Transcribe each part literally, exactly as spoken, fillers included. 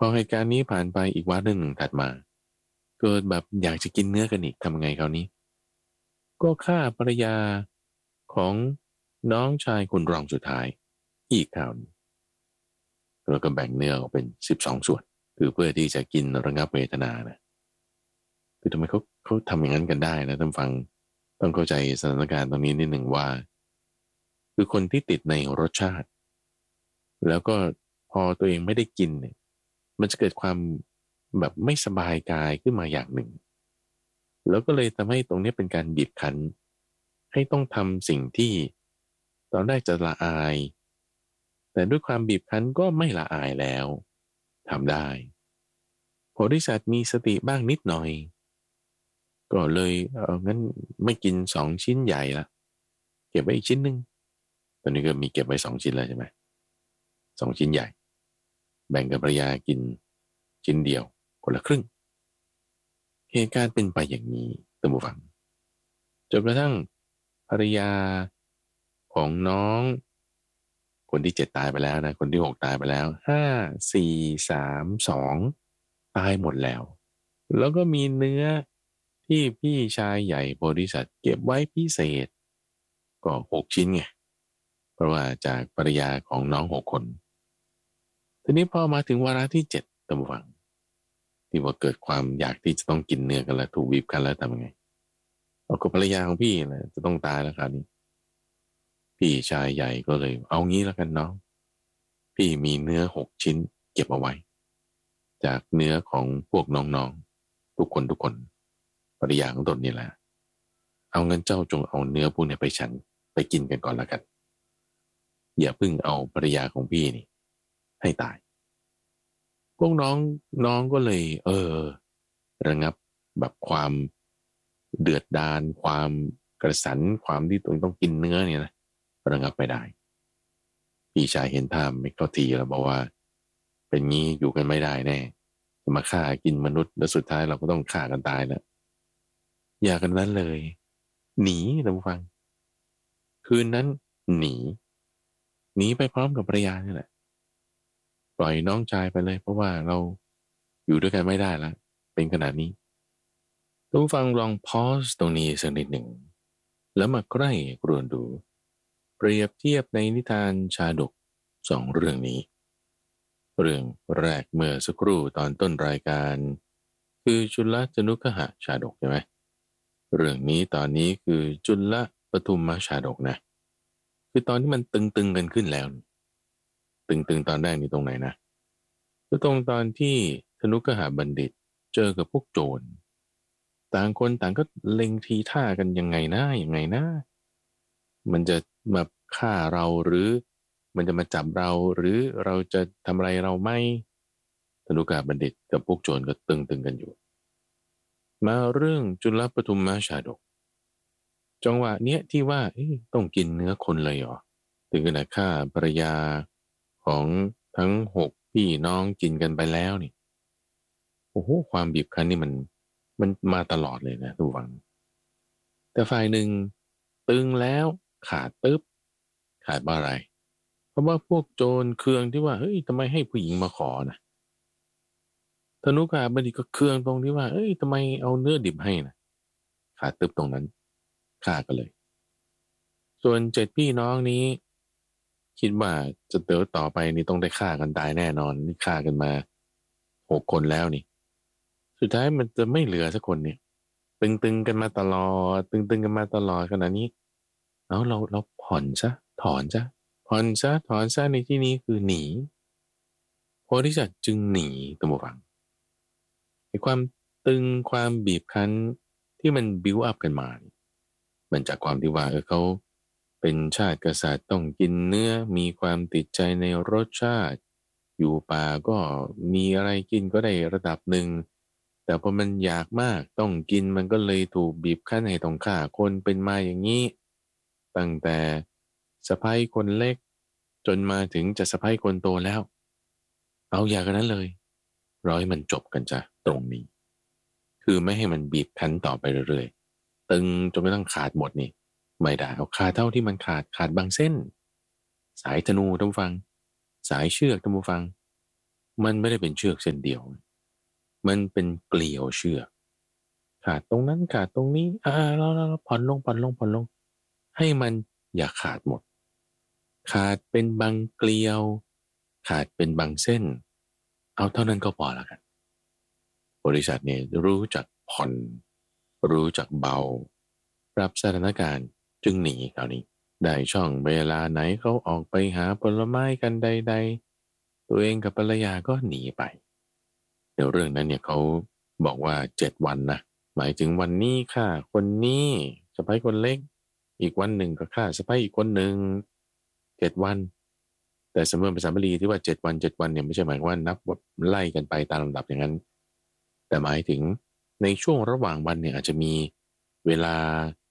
พอเหตุการณ์นี้ผ่านไปอีกวันหนึ่งถัดมาเกิดแบบอยากจะกินเนื้อกันอีกทำไงคราวนี้ก็ฆ่าภรรยาของน้องชายคนรองสุดท้ายอีกคราวนี้แล้วก็แบ่งเนื้อออกเป็นสิบสองส่วนคือเพื่อที่จะกินระงับเวทนานะคือทำไมเขาเขาทำอย่างนั้นกันได้นะท่านฟังต้องเข้าใจสถานการณ์ตรงนี้นิดหนึ่งว่าคือคนที่ติดในรสชาติแล้วก็พอตัวเองไม่ได้กินเนี่ยมันจะเกิดความแบบไม่สบายกายขึ้นมาอย่างหนึ่งแล้วก็เลยทำให้ตรงนี้เป็นการบีบคั้นให้ต้องทำสิ่งที่ตอนแรกจะละอายแต่ด้วยความบีบคั้นก็ไม่ละอายแล้วทำได้โพธิสัตว์มีสติบ้างนิดหน่อยก็เลยเอองั้นไม่กินสองชิ้นใหญ่ละเก็บไว้อีกชิ้นหนึ่งตอนนี้ก็มีเก็บไว้สองชิ้นแล้วใช่ไหมสองชิ้นใหญ่แบ่งกับภรรยากินชิ้นเดียวคนละครึ่งเหตุการณ์เป็นไปอย่างนี้ท่านผู้ฟังจนกระทั่งภรรยาของน้องคนที่เจ็ดตายไปแล้วนะคนที่หกตายไปแล้วห้าสี่สามสองตายหมดแล้วแล้วก็มีเนื้อที่พี่ชายใหญ่โพธิสัตว์เก็บไว้พิเศษก็หกชิ้นไงเพราะว่าจากภรรยาของน้องหกคนทีนี้พอมาถึงวาระที่เจ็ดท่านผู้ฟังที่ว่าเกิดความอยากที่จะต้องกินเนื้อกันแล้วถูกบีบกันแล้วทำยังไงเอากับภรรยาของพี่นะจะต้องตายแล้วคราวนี้พี่ชายใหญ่ก็เลยเอางี้แล้วกันน้องพี่มีเนื้อหกชิ้นเก็บเอาไว้จากเนื้อของพวกน้องๆทุกคนทุกคนภรรยาของตนนี่แหละเอาเงินเจ้าจงเอาเนื้อพวกนี้ไปฉันไปกินกันก่อนแล้วกันอย่าเพิ่งเอาภรรยาของพี่นี่ให้ตายพวกน้องน้องก็เลยเออระงับแบบความเดือดดาลความกระสันความที่ตัวเองต้องกินเนื้อเนี่ยนะระงับไปได้พี่ชายเห็นท่าไม่เข้าทีแล้วบอกว่าเป็นงี้อยู่กันไม่ได้แน่จะมาฆ่ากินมนุษย์แล้วสุดท้ายเราก็ต้องฆ่ากันตายแล้วอย่ากันนั้นเลยหนีท่านผู้ฟังคืนนั้นหนีหนีไปพร้อมกับภรรยานี่แหละปล่อยน้องชายไปเลยเพราะว่าเราอยู่ด้วยกันไม่ได้แล้วเป็นขนาดนี้ท่านผู้ฟังลองพอสตรงนี้สักนิดหนึ่งแล้วมาใกล้ครวนดูเปรียบเทียบในนิทานชาดกสองเรื่องนี้เรื่องแรกเมื่อสักครู่ตอนต้นรายการคือจุลจนุคหะชาดกใช่ไหมเรื่องนี้ตอนนี้คือจุลปทุมมชาดกนะคือตอนที่มันตึงๆกันขึ้นแล้วตึงๆตอนแรกนี่ตรงไหนนะก็ตรงตอนที่ธนุกหาบัณฑิตเจอกับพวกโจรต่างคนต่างก็เล็งทีท่ากันยังไงนะยังไงนะมันจะมาฆ่าเราหรือมันจะมาจับเราหรือเราจะทำอะไรเราไม่ธนุกหาบัณฑิตกับพวกโจรก็ตึงๆกันอยู่มาเรื่องจุลปทุมมชาดกจังหวะเนี้ยที่ว่าต้องกินเนื้อคนเลยเหรอถึงขนาดฆ่าภรรยาของทั้งหกพี่น้องกินกันไปแล้วนี่โอ้โหความบีบคั้นนี่มันมันมาตลอดเลยนะทุกฝังแต่ฝ่ายหนึ่งตึงแล้วขาดตึ๊บขาดว่าอะไรเพราะว่าพวกโจรเคืองที่ว่าเฮ้ยทำไมให้ผู้หญิงมาขอนะธนุกาบัณฑิตก็เคืองตรงที่ว่าเอ้ยทำไมเอาเนื้อดิบให้นะขาดตึ๊บตรงนั้นฆ่ากันเลยส่วนเจ็ดพี่น้องนี้คิดว่าจะเติบต่อไปนี่ต้องได้ฆ่ากันตายแน่นอนนี่ฆ่ากันมาหกคนแล้วนี่สุดท้ายมันจะไม่เหลือสักคนเนี่ยตึงๆกันมาตลอดตึงๆกันมาตลอดขนาดนี้เอาเราเราผ่อนซะถอนซะผ่อนซะถอนซะในที่นี้คือหนีโพธิสัตว์จึงหนีตัวฟังไอ้ความตึงความบีบคั้นที่มันบิวอัพกันมามันจากความที่ว่าเออเขาเป็นชาติกษัตริย์ต้องกินเนื้อมีความติดใจในรสชาติอยู่ป่าก็มีอะไรกินก็ได้ระดับหนึ่งแต่พอมันอยากมากต้องกินมันก็เลยถูกบีบคั้นให้ต้องฆ่าคนเป็นมาอย่างนี้ตั้งแต่สะใภ้คนเล็กจนมาถึงจะสะใภ้คนโตแล้วเอาอย่างนั้นเลยร้อยมันจบกันจ้ะตรงนี้คือไม่ให้มันบีบคั้นต่อไปเรื่อยๆตึงจนไม่ต้องขาดหมดนี่ไม่ได้เอาขาดเท่าที่มันขาดขาดบางเส้นสายธนูท่านผู้ฟังสายเชือกท่านผู้ฟังมันไม่ได้เป็นเชือกเส้นเดียวมันเป็นเกลียวเชือกขาดตรงนั้นขาดตรงนี้อ่าเราเราผ่อนลงผ่อนลงผ่อนลงให้มันอย่าขาดหมดขาดเป็นบางเกลียวขาดเป็นบางเส้นเอาเท่านั้นก็พอแล้วกันบริษัทเนี่ยรู้จักผ่อนรู้จักเบาปรับสถานการณ์จึงหนีคราวนี้ได้ช่องเวลาไหนเขาออกไปหาผลไม้กันใดๆตัวเองกับภรรยาก็หนีไปในเรื่องนั้นเนี่ยเขาบอกว่าเจ็ดวันนะหมายถึงวันนี้ค่าคนนี้สะใภ้คนเล็กอีกวันหนึ่งก็ค่าสะใภ้อีกคนหนึ่งเจ็ดวันแต่สำนวนภาษาบาลีที่ว่าเจ็ดวันเจ็ดวันเนี่ยไม่ใช่หมายว่านับแบบไล่กันไปตามลำดับอย่างนั้นแต่หมายถึงในช่วงระหว่างวันเนี่ยอาจจะมีเวลา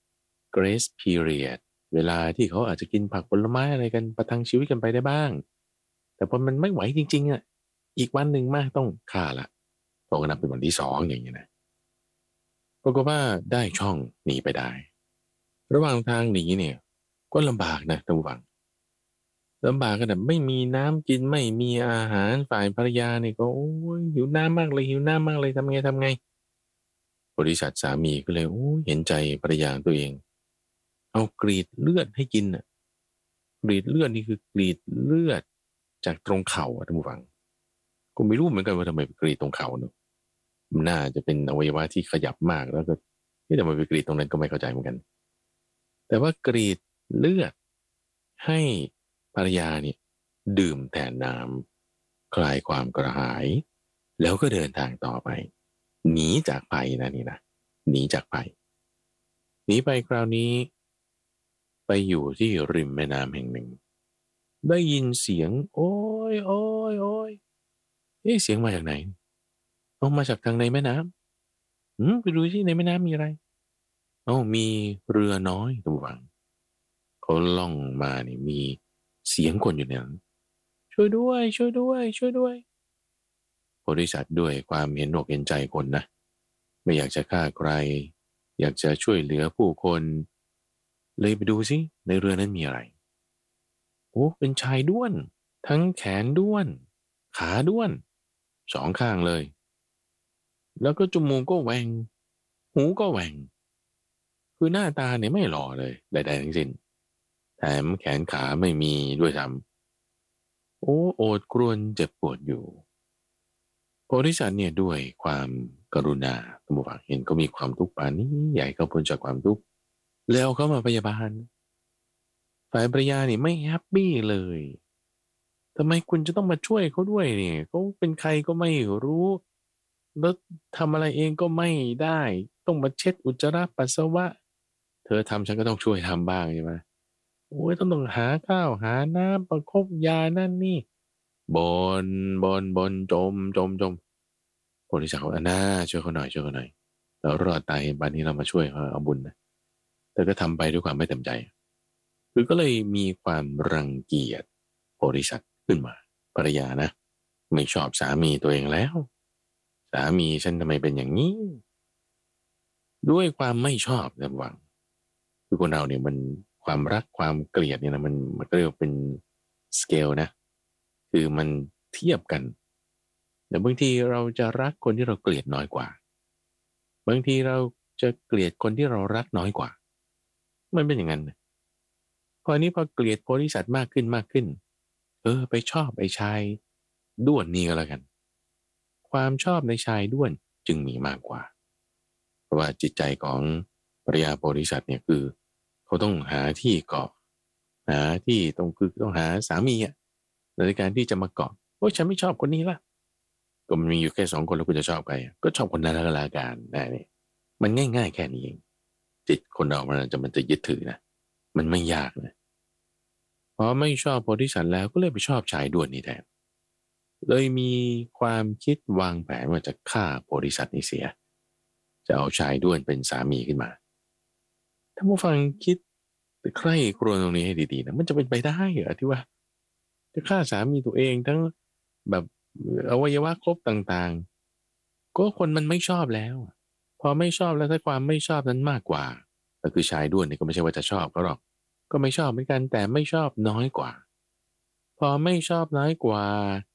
grace period เวลาที่เขาอาจจะกินผักผลไม้อะไรกันประทังชีวิตกันไปได้บ้างแต่พอมันไม่ไหวจริงๆอ่ะอีกวันหนึ่งมากต้องฆ่าละก็นับเป็นวันที่สองอย่างนี้นะปรากฏว่าได้ช่องหนีไปได้ระหว่างทางหนีเนี่ยก็ลำบากนะท่านผู้ฟังลำบากกันแบบไม่มีน้ำกินไม่มีอาหารฝ่ายภรรยาเนี่ยก็โอ้ยหิวน้ำมากเลยหิวน้ำมากเลยทำไงทำไงบริษัทสามีก็เลยโอ้ยเห็นใจภรรยาตัวเองเอากรีดเลือดให้กินอ่ะกรีดเลือดนี่คือกรีดเลือดจากตรงเข่าท่านผู้ฟังก็ไม่รู้เหมือนกันว่าทำไมไปกรีดตรงเข่าเนอะมันน่าจะเป็นอวัยวะที่ขยับมากแล้วก็ที่ทำไมไปกรีดตรงนั้นก็ไม่เข้าใจเหมือนกันแต่ว่ากรีดเลือดให้ภรรยาเนี่ยดื่มแทนน้ำคลายความกระหายแล้วก็เดินทางต่อไปหนีจากภัยนะนี่นะหนีจากภัยหนีไปคราวนี้ไปอยู่ที่ริมแม่น้ำแห่งหนึ่งได้ยินเสียงโอ้ยโอ้ยโอ้ยเอ๊ะเสียงมาจากไหนเอามาจากทางในแม่น้ำอืมไปดูสิในแม่น้ำมีอะไรเอ้ามีเรือน้อยตัวหวังเขาล่องมานี่มีเสียงคนอยู่ในนั้นช่วยด้วยช่วยด้วยช่วยด้วยบริษัทด้วยความเห็นอกเห็นใจคนนะไม่อยากจะฆ่าใครอยากจะช่วยเหลือผู้คนเลยไปดูสิในเรือนั้นมีอะไรโอ้เป็นชายด้วนทั้งแขนด้วนขาด้วนสองข้างเลยแล้วก็จมูกก็แหว่งหูก็แหว่งคือหน้าตาเนี่ยไม่หล่อเลยใดๆทั้งสิ้นแถมแขนขาไม่มีด้วยซ้ำโอ้โอดครวญเจ็บปวดอยู่บริษัทเนี่ยด้วยความกรุณาท่านผู้ฟังเห็นก็มีความทุกข์ปานนี้ใหญ่เขาพ้นจากความทุกข์แล้วเขามาพยาบาลฝ่ายภรรยานี่ไม่แฮปปี้เลยทำไมคุณจะต้องมาช่วยเขาด้วยเนี่ยเขาเป็นใครก็ไม่รู้แล้วทำอะไรเองก็ไม่ได้ต้องมาเช็ดอุจจาระปัสสาวะเธอทำฉันก็ต้องช่วยทำบ้างใช่ไหมโอ้ยต้องต้องหาข้าวหาน้ำประคบยานั่นนี่บนบนบนจมจมจมบริษัทเขาอันน่าช่วยเขาหน่อยช่วยเขาหน่อยเรารอดตายบ้านนี้เรามาช่วยเขาเอาบุญนะแต่ก็ทำไปด้วยความไม่เต็มใจคือก็เลยมีความรังเกียจบริษัทขึ้นมาภรรยานะไม่ชอบสามีตัวเองแล้วสามีฉันทำไมเป็นอย่างนี้ด้วยความไม่ชอบนะหวังคือคนเราเนี่ยมันความรักความเกลียดเนี่ยนะมันมันก็เรียกเป็นสเกลนะคือมันเทียบกันแต่บางทีเราจะรักคนที่เราเกลียดน้อยกว่าบางทีเราจะเกลียดคนที่เรารักน้อยกว่ามันเป็นอย่างนั้นพอนี้พอเกลียดบริษัทมากขึ้นมากขึ้นเออไปชอบไอ้ชายด้วนนี่ก็แล้วกันความชอบในชายด้วนจึงมีมากกว่าเพราะว่าจิตใจของภรรยาบริษัทเนี่ยคือเขาต้องหาที่เกาะหาที่ตรงคือต้องหาสามีอ่ะในการที่จะมาเกาะโอ้ฉันไม่ชอบคนนี้ละก็มันมีอยู่แค่สองคนแล้วคุณจะชอบใครก็ชอบคนนั้นละกันนะนี่มันง่ายๆแค่นี้เองจิตคนเรามันจะมันจะยึดถือนะมันไม่ยากนะพอไม่ชอบบริษัทแล้วก็เลยไปชอบชายด้วนนี่แทนเลยมีความคิดวางแผนว่าจะฆ่าบริษัทนี้เสียจะเอาชายด้วนเป็นสามีขึ้นมาถ้าผู้ฟังคิดใคร่ครวญตรงนี้ให้ดีๆนะมันจะเป็นไปได้เหรอที่ว่าจะฆ่าสามีตัวเองทั้งแบบอวัยวะครบต่างๆก็คนมันไม่ชอบแล้วพอไม่ชอบแล้วถ้าความไม่ชอบนั้นมากกว่าก็คือชายด้วนนี่ก็ไม่ใช่ว่าจะชอบเขาหรอกก็ไม่ชอบเหมือนกันแต่ไม่ชอบน้อยกว่าพอไม่ชอบน้อยกว่า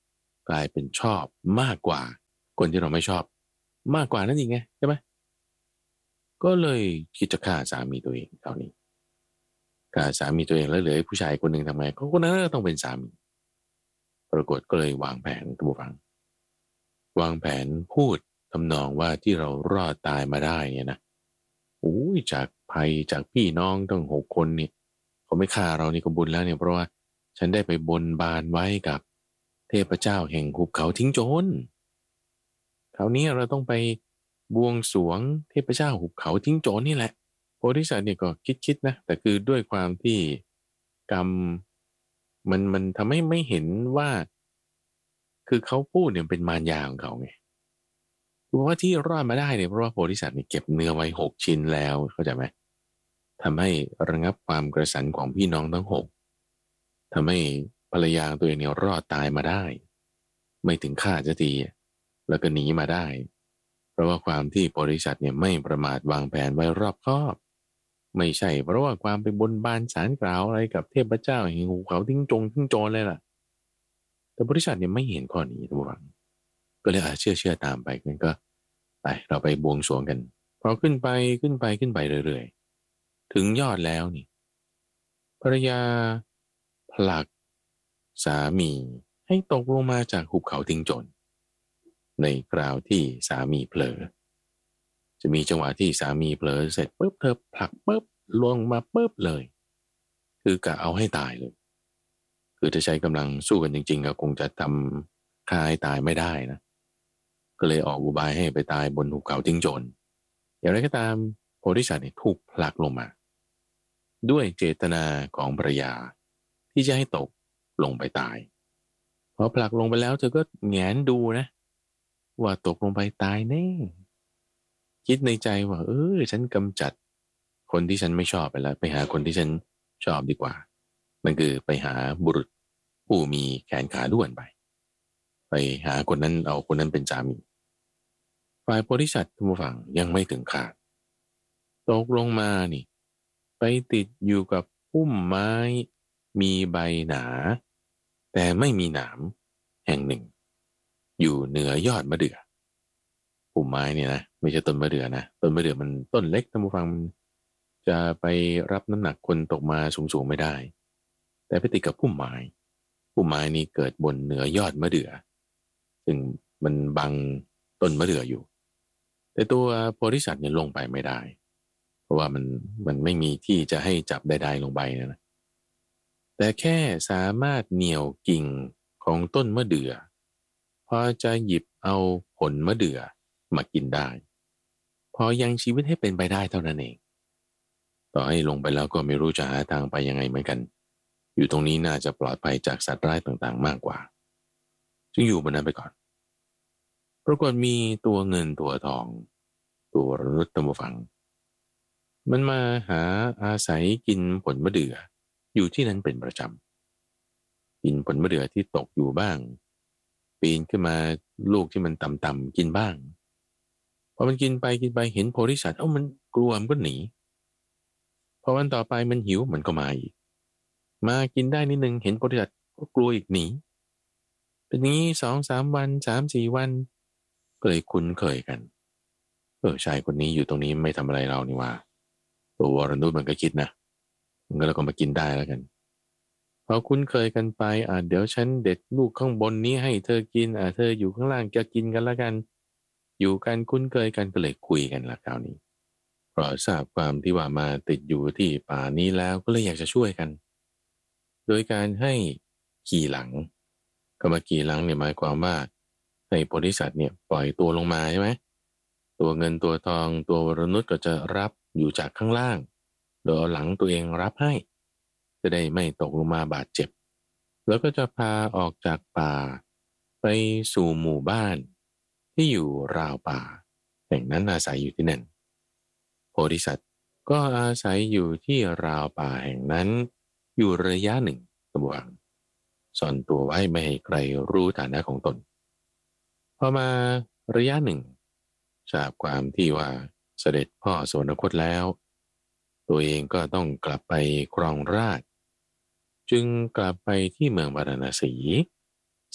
กลายเป็นชอบมากกว่าคนที่เราไม่ชอบมากกว่านั่นเองไงใช่ไหมก็เลยคิดจะฆ่าสามีตัวเองคราวนี้ฆ่าสามีตัวเองแล้วเหลือผู้ชายคนหนึ่งทำไงเขาคนนั้นก็ต้องเป็นสามีปรากฏก็เลยวางแผนทุกฝังวางแผนพูดทำนองว่าที่เรารอดตายมาได้เนี่ยนะอุ้ยจากภัยจากพี่น้องตั้งหกคนนี่เขาไม่ฆ่าเรานี่ก็บุญแล้วเนี่ยเพราะว่าฉันได้ไปบนบานไว้กับเทพเจ้าแห่งหุบเขาทิ้งโจรคราวนี้เราต้องไปบวงสรวงเทพเจ้าหุบเขาทิ้งโจรนี่แหละโพธิสัตว์เนี่ยก็คิดๆนะแต่คือด้วยความที่กรรมมันมันทำให้ไม่เห็นว่าคือเขาพูดเนี่ยเป็นมารยาของเขาไงคือว่าที่รอดมาได้เนี่ยเพราะว่าโพธิสัตว์เนี่ยเก็บเนื้อไว้หกชิ้นแล้วเข้าใจไหมทำให้ระงับความกระสันของพี่น้องทั้งหกทำให้ภรรยาตัวเองเนี่ยรอดตายมาได้ไม่ถึงฆ่าจะทีแล้วก็หนีมาได้เพราะว่าความที่โพธิสัตว์เนี่ยไม่ประมาทวางแผนไว้รอบคอบไม่ใช่เพราะว่าความไปบนบานสารกล่าวอะไรกับเทพเจ้าแห่งหุบเขาทิ้งจงทิ้งโจรเลยล่ะแต่โพธิสัตว์เนี่ยไม่เห็นข้อนี้ทุกฝังก็เลยอาเชื่อเชื่อตามไปงั้นก็ไปเราไปบวงสรวงกันพอขึ้นไปขึ้นไปขึ้นไปเรื่อยๆถึงยอดแล้วนี่ภรรยาผลักสามีให้ตกลงมาจากหุบเขาทิ้งโจรในคราวที่สามีเผลอจะมีจังหวะที่สามีเผลอเสร็จปุ๊บเธอผลักปุ๊บลงมาปุ๊บเลยคือกะเอาให้ตายเลยคือถ้าใช้กำลังสู้กันจริงๆก็คงจะทำฆ่าให้ตายไม่ได้นะก็เลยออกอุบายให้ไปตายบนหุบเขาทิ้งโจรอย่างไรก็ตามโพธิสัตว์เนี่ยถูกผลักลงมาด้วยเจตนาของภรรยาที่จะให้ตกลงไปตายพอผลักลงไปแล้วเธอก็แงนดูนะว่าตกลงไปตายแน่คิดในใจว่าเออฉันกำจัดคนที่ฉันไม่ชอบไปแล้วไปหาคนที่ฉันชอบดีกว่ามันคือไปหาบุรุษผู้มีแขนขาด้วนไปไปหาคนนั้นเอาคนนั้นเป็นสามีฝ่ายโพธิสัตว์ทุกฝั่งยังไม่ถึงขาดตกลงมานี่ไปติดอยู่กับพุ่มไม้มีใบหนาแต่ไม่มีหนามแห่งหนึ่งอยู่เหนือยอดมะเดื่อพุ่มไม้เนี่ยนะไม่ใช่ต้นมะเดื่อนะต้นมะเดื่อมันต้นเล็กท่านผู้ฟังมันจะไปรับน้ำหนักคนตกมาสูงๆไม่ได้แต่ไปติดกับพุ่มไม้พุ่มไม้นี้เกิดบนเหนือยอดมะเดื่อซึ่งมันบังต้นมะเดื่ออยู่แต่ตัวโพธิสัตว์เนี่ยลงไปไม่ได้เพราะว่ามันมันไม่มีที่จะให้จับได้ๆลงไปนะแต่แค่สามารถเหนี่ยวกิ่งของต้นมะเดื่อพอจะหยิบเอาผลมะเดื่อมากินได้พอยังชีวิตให้เป็นไปได้เท่านั้นเองต่อให้ลงไปแล้วก็ไม่รู้จะหาทางไปยังไงเหมือนกันอยู่ตรงนี้น่าจะปลอดภัยจากสัตว์ร้ายต่างๆมากกว่าจึงอยู่บนนั้นไปก่อนปรากฏมีตัวเงินตัวทองตัวมนุษย์ตะมฟังมันมาหาอาศัยกินผลมะเดื่ออยู่ที่นั้นเป็นประจำกินผลมะเดื่อที่ตกอยู่บ้างปีนขึ้นมาลูกที่มันต่ำๆกินบ้างพอมันกินไปกินไปเห็นโพธิสัตว์เอ้ามันกลัวมันก็หนีพอวันต่อไปมันหิวมันก็มาอีกมากินได้นิดนึงเห็นโพธิสัตว์ก็กลัวอีกหนีเป็นอย่างนี้สองสามวันสามสี่วันก็เลยคุ้นเคยกันเออชายคนนี้อยู่ตรงนี้ไม่ทำอะไรเรานี่ว่าตัววรนุชมันก็คิดนะมันก็แล้วก็มากินได้แล้วกันพอคุ้นเคยกันไปอ่าเดี๋ยวฉันเด็ดลูกข้างบนนี้ให้เธอกินอ่าเธออยู่ข้างล่างจะกินกันแล้วกันอยู่กันคุ้นเคยกันก็เลยคุยกันละคราวนี้เพราะทราบความที่ว่ามาติดอยู่ที่ป่านี้แล้วก็เลยอยากจะช่วยกันโดยการให้ขี่หลังก็มาขี่หลังเนี่ยหมายความว่าให้โพธิสัตว์เนี่ยปล่อยตัวลงมาใช่ไหมตัวเงินตัวทองตัววรนุชก็จะรับอยู่จากข้างล่างโดยเอาหลังตัวเองรับให้จะได้ไม่ตกลงมาบาดเจ็บแล้วก็จะพาออกจากป่าไปสู่หมู่บ้านที่อยู่ราวป่าแห่งนั้นอาศัยอยู่ที่นั่นโพธิสัตว์ก็อาศัยอยู่ที่ราวป่าแห่งนั้นอยู่ระยะหนึ่งระหว่างซ่อนตัวไว้ไม่ให้ใครรู้ฐานะของตนพอมาระยะหนึ่งทราบความที่ว่าเสด็จพ่อสวรรคตแล้วตัวเองก็ต้องกลับไปครองราชย์จึงกลับไปที่เมืองพาราณสี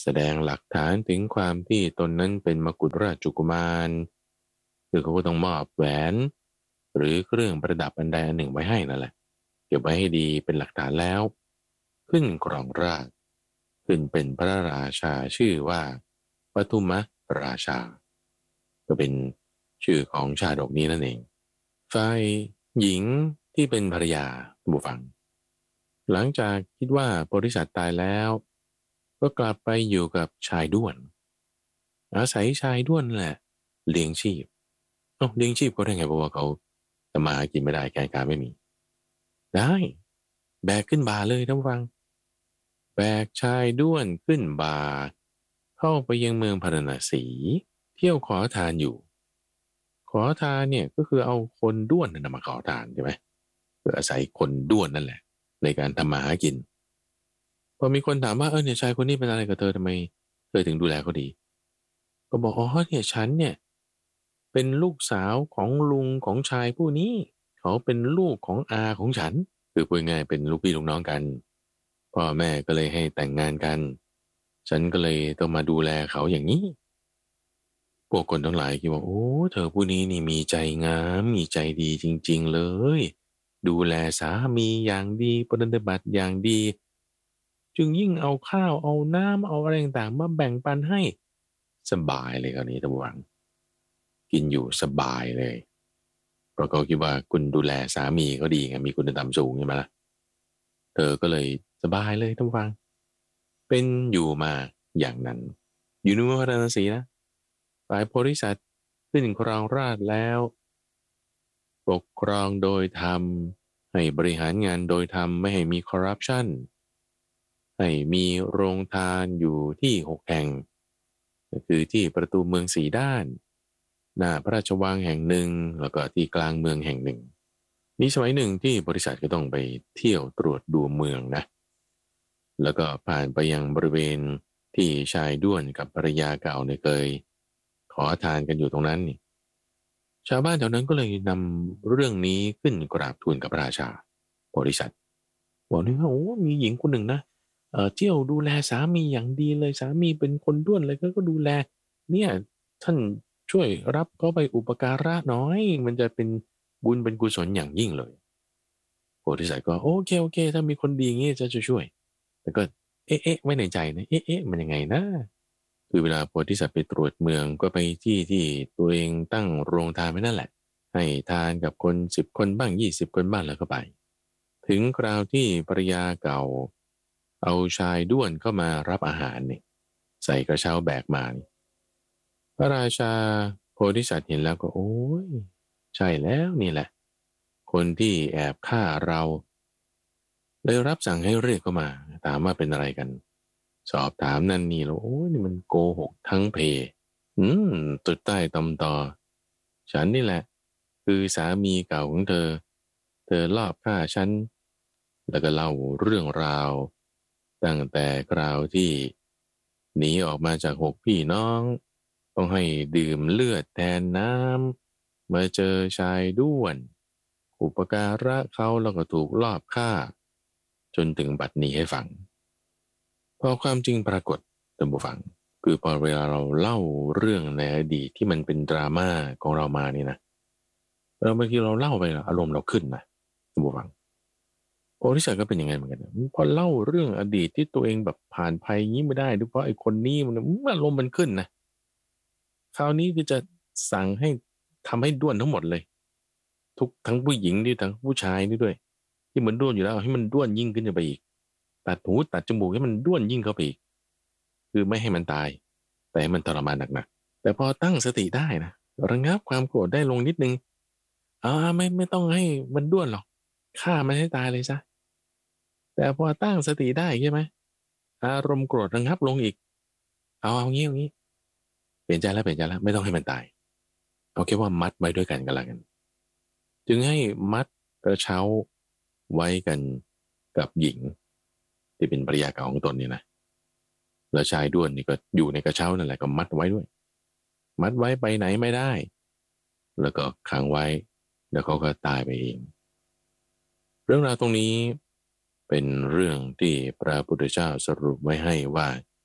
แสดงหลักฐานถึงความที่ตนนั้นเป็นมกุฎราชกุมารคือเขาก็ต้องมอบแหวนหรือเครื่องประดับอันใดอันหนึ่งไว้ให้นั่นแหละเก็บไว้ให้ดีเป็นหลักฐานแล้วขึ้นครองราชย์ขึ้นเป็นพระราชาชื่อว่าปทุมราชาก็เป็นชื่อของชาดกนี้นั่นเองฝ่ายหญิงที่เป็นภรรยาบุฟังหลังจากคิดว่าบริษัทตายแล้วก็กลับไปอยู่กับชายด้วนอาศัยชายด้วนแหละเลี้ยงชีพเอ้าเลี้ยงชีพก็ได้ไงเพราะว่าเขาจะมาหากินไม่ได้แกงการไม่มีได้แบกขึ้นบ่าเลยท่านฟังแบกชายด้วนขึ้นบ่าเข้าไปยังเมืองพาราณสีเที่ยวขอทานอยู่ขอทานเนี่ยก็คือเอาคนด้วนนั่นมาขอทานใช่ไหมเพื่ออาศัยคนด้วนนั่นแหละในการทำมาหากินพอมีคนถามว่าเออเนี่ยชายคนนี้เป็นอะไรกับเธอทำไมเธอถึงดูแลเขาดีก็บอกอ๋อเนี่ยฉันเนี่ยเป็นลูกสาวของลุงของชายผู้นี้เขาเป็นลูกของอาของฉันคือพูดง่ายเป็นลูกพี่ลูกน้องกันพ่อแม่ก็เลยให้แต่งงานกันฉันก็เลยต้องมาดูแลเขาอย่างนี้พวกคนทั้งหลายคิดว่าโอ้เธอผู้นี้นี่มีใจงามมีใจดีจริงๆเลยดูแลสามีอย่างดีปฏิบัติอย่างดีจึงยิ่งเอาข้าวเอาน้ำเอาอะไรต่างๆมาแบ่งปันให้สบายเลยคราวนี้ท่านผู้ฟังกินอยู่สบายเลยเพราะเขาคิดว่าคุณดูแลสามีเขาดีไงมีคุณธรรมสูงใช่ไหมล่ะเธอก็เลยสบายเลยท่านผู้ฟังเป็นอยู่มาอย่างนั้นอยู่ในเมืองพาราณสีนะฝ่ายโพธิสัตว์ขึ้นครองราชย์แล้วปกครองโดยธรรมให้บริหารงานโดยธรรมไม่ให้มีคอร์รัปชันให้มีโรงทานอยู่ที่หกแห่งก็คือที่ประตูเมืองสีด้านหน้าพระราชวังแห่งหนึ่งแล้วก็ที่กลางเมืองแห่งหนึ่งมีสมัยหนึ่งที่บริษัทก็ต้องไปเที่ยวตรวจดูเมืองนะแล้วก็ผ่านไปยังบริเวณที่ชายด้วนกับภรรยาเก่าเนี่ยเคยขอทานกันอยู่ตรงนั้นนี่ชาวบ้านแถวนั้นก็เลยนำเรื่องนี้ขึ้นกราบทูลกับพระราชาบริษัทบอกนี่ว่าโอ้มีหญิงคนหนึ่งนะเออเที่ยวดูแลสามีอย่างดีเลยสามีเป็นคนด้วนเลยก็ก็ดูแลเนี่ยท่านช่วยรับเขาไปอุปการะน้อยมันจะเป็นบุญเป็นกุศลอย่างยิ่งเลยโพธิสัตว์ก็โอเคโอเคถ้ามีคนดีอย่างนี้จะจะช่วยแต่ก็เอ๊ะเอ๊ะไว้ในใจนะเอ๊ะเอ๊ะมันยังไงนะคือเวลาโพธิสัตว์ไปตรวจเมืองก็ไปที่ที่ตัวเองตั้งโรงทานไว้นั่นแหละให้ทานกับคนสิบคนบ้างยี่สิบคนบ้างแล้วก็ไปถึงคราวที่ภรรยาเก่าเอาชายด้วนเข้ามารับอาหารนี่ใส่กระเช้าแบกมานี่พระราชาโพธิสัตว์เห็นแล้วก็โอ้ยใช่แล้วนี่แหละคนที่แอบฆ่าเราเลยรับสั่งให้เรียกเข้ามาถามว่าเป็นอะไรกันสอบถามนั่นนี่แล้วโอ้ยนี่มันโกหกทั้งเพอืมตุดใต้ตำตอฉันนี่แหละคือสามีเก่าของเธอเธอลอบฆ่าฉันแล้วก็เล่าเรื่องราวตั้งแต่คราวที่หนีออกมาจากหกพี่น้องต้องให้ดื่มเลือดแทนน้ำมาเจอชายด้วนอุปการะเขาแล้วก็ถูกลอบฆ่าจนถึงบัดนี้ให้ฟังพอความจริงปรากฏท่านผู้ฟังคือพอเวลาเราเล่าเรื่องในอดีตที่มันเป็นดราม่าของเรามานี่นะเราบางทีเราเล่าไปอารมณ์เราขึ้นนะท่านผู้ฟังโพธิสัตว์ก็เป็นยังไงเหมือนกันนะพอเล่าเรื่องอดีตที่ตัวเองแบบผ่านภัยงี้ไม่ได้ด้วยเพราะไอ้คนนี้มันอารมณ์มันขึ้นนะคราวนี้คือจะสั่งให้ทำให้ด้วนทั้งหมดเลยทุกทั้งผู้หญิงด้วยทั้งผู้ชายนี่ด้วยที่เหมือนด้วนอยู่แล้วให้มันด้วนยิ่งขึ้นไปอีกตัดหูตัดจมูกให้มันด้วนยิ่งเข้าไปอีกคือไม่ให้มันตายแต่ให้มันทรมานหนักๆแต่พอตั้งสติได้นะระงับความโกรธได้ลงนิดนึงอ่าไม่ไม่ต้องให้มันด้วนหรอกฆ่ามันให้ตายเลยซะแต่พอตั้งสติได้ใช่ไหมอารมณ์โกรธระงับลงอีกเอาเอางี้เอางี้เปลี่ยนใจแล้วเปลี่ยนใจแล้วไม่ต้องให้มันตายเอาแค่ว่ามัดไว้ด้วยกันกันละกันจึงให้มัดกระเช้าไว้กันกับหญิงที่เป็นภรรยาเก่าของตนนี่นะแล้วชายด้วนนี่ก็อยู่ในกระเช้านั่นแหละก็มัดไว้ด้วยมัดไว้ไปไหนไม่ได้แล้วก็ขังไว้แล้วเขาก็ตายไปเองเรื่องราวตรงนี้เป็นเรื่องที่พระพุทธเจ้าสรุปไว้ให้ว่า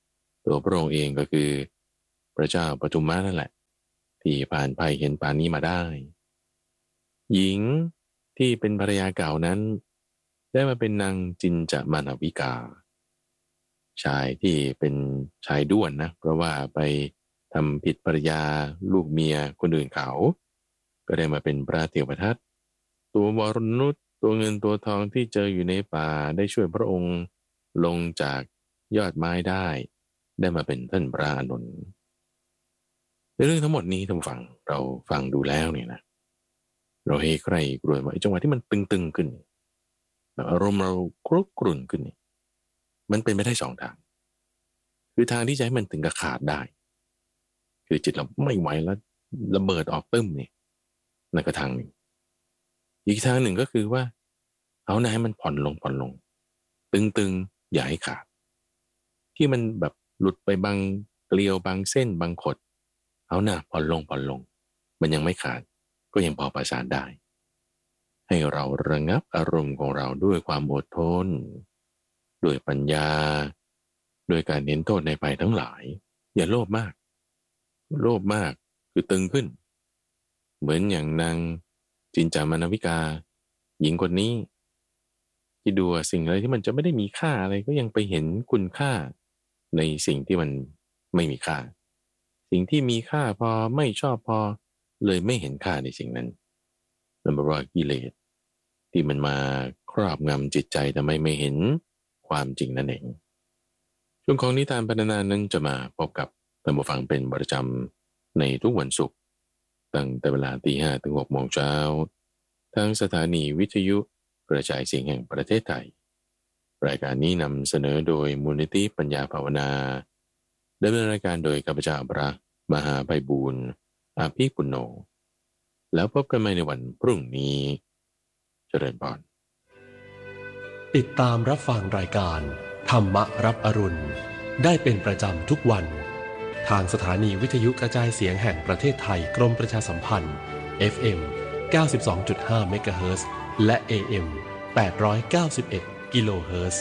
ตัวพระองค์เองก็คือพระเจ้าปทุมมานั่นแหละที่ผ่านภัยเห็นปานนี้มาได้หญิงที่เป็นภรรยาเก่านั้นได้มาเป็นนางจินจามานวิกาชายที่เป็นชายด้วนนะเพราะว่าไปทำผิดภรรยาลูกเมียคนอื่นเขาก็ได้มาเป็นพระเถรทัตตัววรนุชตัวเงินตัวทองที่เจออยู่ในป่าได้ช่วยพระองค์ลงจากยอดไม้ได้ได้มาเป็นท่านพระอานนท์ในเรื่องทั้งหมดนี้ท่านฟังเราฟังดูแล้วเนี่ยนะเราเฮใครกลัวว่าไอ้จังหวะที่มันตึงๆขึ้นแบบอารมณ์เรากรุกรุ่นขึ้นนี่มันเป็นไม่ได้สองทางคือทางที่จะให้มันถึงกับขาดได้คือจิตเราไม่ไหวแล้วระเบิดออกตึ้มนี่นั่นก็ทางหนึ่งอีกทางหนึ่งก็คือว่าเอาหน้าให้มันผ่อนลงผ่อนลงตึงๆอย่าให้ขาดที่มันแบบหลุดไปบางเกลียวบางเส้นบางขดเอาหน้าผ่อนลงผ่อนลงมันยังไม่ขาดก็ยังพอประสานได้ให้เราระงับอารมณ์ของเราด้วยความอดทนด้วยปัญญาด้วยการเห็นโทษในภัยทั้งหลายอย่าโลภมากโลภมากคือตึงขึ้นเหมือนอย่างนางจินจามานวิกาหญิงคนนี้ที่ดูสิ่งอะไรที่มันจะไม่ได้มีค่าอะไรก็ยังไปเห็นคุณค่าในสิ่งที่มันไม่มีค่าสิ่งที่มีค่าพอไม่ชอบพอเลยไม่เห็นค่าในสิ่งนั้นนั่นแปลว่ากิเลสที่มันมาครอบงำจิตใจทำไมไม่เห็นความจริงนั่นเองช่วงของนิทานพรรณนานั้นจะมาพบกับท่านผู้ฟังเป็นประจำในทุกวันศุกร์ตั้งแต่เวลาตีห้าถึงหกโมงเช้าทางสถานีวิทยุกระจายเสียงแห่งประเทศไทยรายการนี้นำเสนอโดยมูลนิธิปัญญาภาวนาดำเนินรายการโดยข้าพเจ้าพระมหาไพบูลย์อาภีปุณโญแล้วพบกันใหม่ในวันพรุ่งนี้เจริญพรติดตามรับฟังรายการธรรมรับอรุณได้เป็นประจำทุกวันทางสถานีวิทยุกระจายเสียงแห่งประเทศไทยกรมประชาสัมพันธ์ เอฟ เอ็ม เก้าสิบสองจุดห้า เมกะเฮิรตซ์และ เอ เอ็ม แปดร้อยเก้าสิบเอ็ด กิโลเฮิรตซ์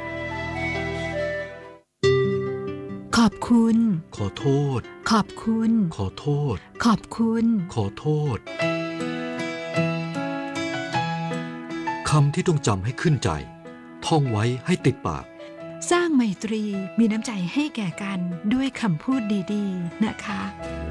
ขอบคุณขอโทษขอบคุณขอโทษขอบคุณขอโทษคำที่ต้องจำให้ขึ้นใจท่องไว้ให้ติดปากสร้างไมตรีมีน้ำใจให้แก่กันด้วยคำพูดดีๆนะคะ